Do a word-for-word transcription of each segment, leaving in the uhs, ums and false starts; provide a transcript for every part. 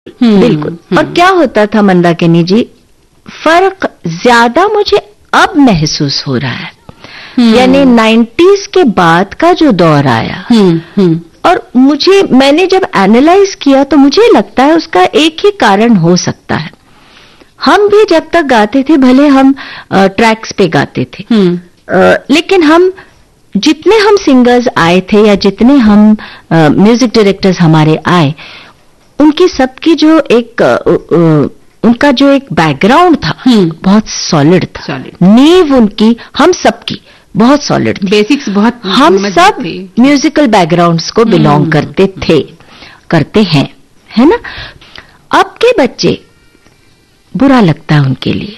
बिल्कुल। और क्या होता था मंदाकिनी जी, फर्क ज्यादा मुझे अब महसूस हो रहा है, यानी नाइंटीज़ के बाद का जो दौर आया, और मुझे, मैंने जब एनालाइज किया तो मुझे लगता है उसका एक ही कारण हो सकता है। हम भी जब तक गाते थे, भले हम ट्रैक्स पे गाते थे, आ, लेकिन हम जितने हम सिंगर्स आए थे या जितने हम म्यूजिक डायरेक्टर्स हमारे आए, उनकी सबकी जो एक आ, आ, उनका जो एक बैकग्राउंड था बहुत सॉलिड था, सॉलिड नींव उनकी, हम सबकी बहुत सॉलिड थी, बेसिक्स बहुत, हम सब म्यूजिकल बैकग्राउंड्स को बिलोंग करते थे, करते हैं, है ना। अब के बच्चे, बुरा लगता है उनके लिए,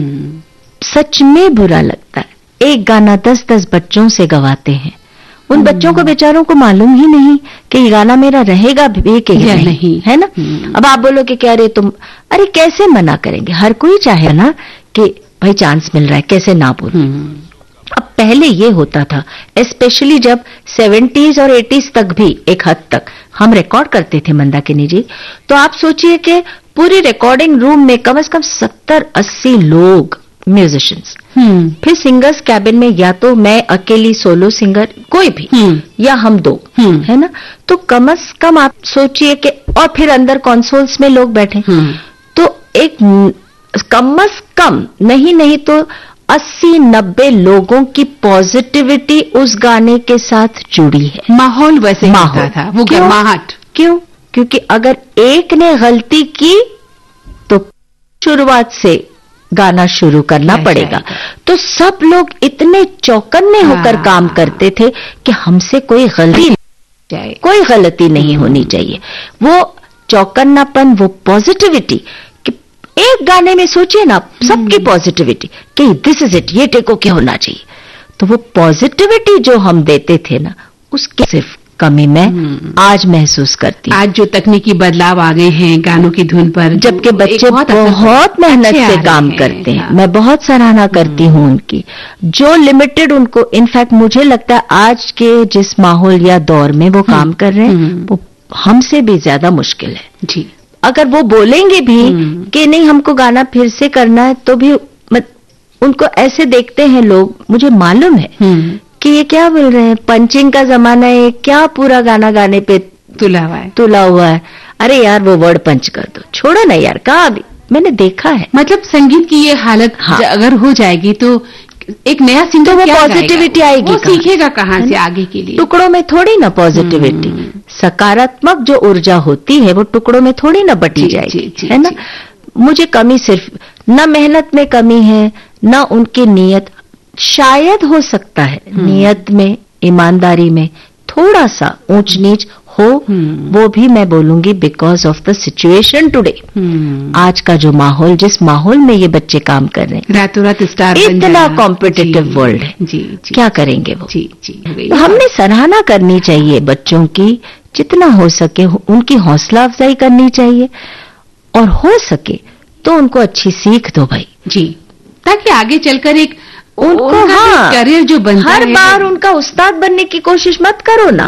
सच में बुरा लगता है। एक गाना दस दस बच्चों से गवाते हैं, उन बच्चों को बेचारों को मालूम ही नहीं कि ये गाना मेरा रहेगा भी कि नहीं, नहीं, है ना। अब आप बोलो कि क्या रे तुम, अरे कैसे मना करेंगे, हर कोई चाहे ना कि भाई चांस मिल रहा है, कैसे ना बोलो। अब पहले ये होता था, स्पेशली जब सेवेंटीज और एटीज तक भी एक हद तक हम रिकॉर्ड करते थे मंदाकिनी जी, तो आप सोचिए कि पूरी रिकॉर्डिंग रूम में कम से कम सत्तर अस्सी लोग म्यूजिशियंस, फिर सिंगर्स कैबिन में या तो मैं अकेली सोलो सिंगर, कोई भी, या हम दो, है ना। तो कम से कम आप सोचिए कि, और फिर अंदर कंसोल्स में लोग बैठे, तो एक कम से कम नहीं नहीं तो अस्सी नब्बे लोगों की पॉजिटिविटी उस गाने के साथ जुड़ी है। माहौल वैसे होता था, वो गर्माहट। क्यों? क्योंकि अगर एक ने गलती की तो शुरुआत से गाना शुरू करना पड़ेगा, तो सब लोग इतने चौकन्ने होकर काम करते थे कि हमसे कोई गलती कोई गलती नहीं होनी चाहिए। वो चौकन्नापन, वो पॉजिटिविटी, कि एक गाने में सोचिए ना सबकी पॉजिटिविटी कि दिस इज इट, ये टेको क्या होना चाहिए, तो वो पॉजिटिविटी जो हम देते थे ना, उसकी सिर्फ कमी मैं आज महसूस करती हूँ। आज जो तकनीकी बदलाव आ गए हैं गानों की धुन पर, जबकि बच्चे बहुत, बहुत मेहनत से काम करते हैं, मैं बहुत सराहना करती हूँ उनकी, जो लिमिटेड उनको, इनफैक्ट मुझे लगता है आज के जिस माहौल या दौर में वो काम कर रहे हैं, वो हमसे भी ज्यादा मुश्किल है जी। अगर वो बोलेंगे भी कि नहीं हमको गाना फिर से करना है, तो भी मत, उनको ऐसे देखते हैं लोग, मुझे मालूम है कि ये क्या बोल रहे हैं, पंचिंग का जमाना है, क्या पूरा गाना गाने पे तुला हुआ है तुला हुआ है, अरे यार वो वर्ड पंच कर दो, छोड़ो ना यार, कहाँ भी मैंने देखा है। मतलब संगीत की ये हालत हाँ। अगर हो जाएगी तो एक नया सिंगर, तो वो पॉजिटिविटी आएगी, वो सीखेगा कहाँ से आगे के लिए। टुकड़ों में थोड़ी ना पॉजिटिविटी, सकारात्मक जो ऊर्जा होती है वो टुकड़ों में थोड़ी ना बटी जाएगी, है ना। मुझे कमी सिर्फ न मेहनत में कमी है, न उनकी नीयत, शायद हो सकता है नियत में, ईमानदारी में थोड़ा सा ऊंच नीच हो, वो भी मैं बोलूंगी because of the situation today. आज का जो माहौल, जिस माहौल में ये बच्चे काम कर रहे हैं, रातों रात स्टार, इतना कॉम्पिटिटिव वर्ल्ड है, जी, जी, क्या करेंगे वो। जी, जी, तो हमने सराहना करनी चाहिए बच्चों की, जितना हो सके उनकी हौसला अफजाई करनी चाहिए, और हो सके तो उनको अच्छी सीख दो भाई जी, ताकि आगे चलकर एक उनको, हाँ, करियर जो बनता हर है, बार उनका उस्ताद बनने की कोशिश मत करो ना,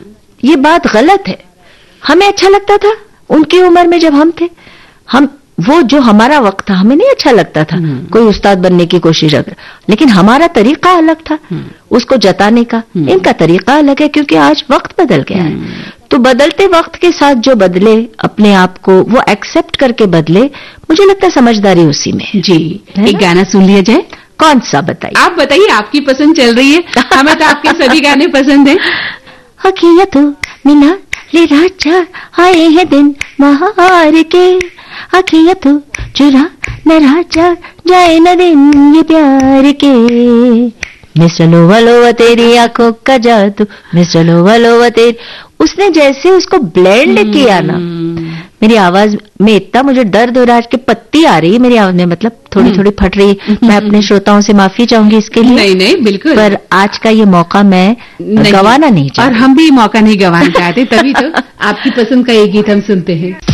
ये बात गलत है। हमें अच्छा लगता था उनकी उम्र में जब हम थे, हम वो जो हमारा वक्त था हमें नहीं अच्छा लगता था कोई उस्ताद बनने की कोशिश अगर, लेकिन हमारा तरीका अलग था उसको जताने का, इनका तरीका अलग है, क्योंकि आज वक्त बदल गया है। तो बदलते वक्त के साथ जो बदले अपने आप को, वो एक्सेप्ट करके बदले, मुझे लगता है समझदारी उसी में जी। एक गाना सुन लिया जाए, कौन सा बताइए? आप बताइए, आपकी पसंद चल रही है, हमें तो आपके सभी गाने पसंद हैं। हकीयत मिला ले राजा आए हैं दिन महार के, हकीयत चुरा न राजा जाए न दिन ये प्यार के, मिस्टर लोवा लोवा तेरी आंखों का जादू, मिस्टर लोवा लोवा तेरी, उसने जैसे उसको ब्लेंड किया ना, मेरी आवाज में इतना मुझे दर्द हो रहा है कि पत्ती आ रही है मेरी आवाज में, मतलब थोड़ी थोड़ी फट रही है। मैं अपने श्रोताओं से माफी चाहूंगी इसके लिए। नहीं नहीं बिल्कुल, पर आज का ये मौका मैं नहीं, गवाना नहीं चाहती, और हम भी मौका नहीं गवाना चाहते, तभी तो आपकी पसंद का ये गीत हम सुनते हैं।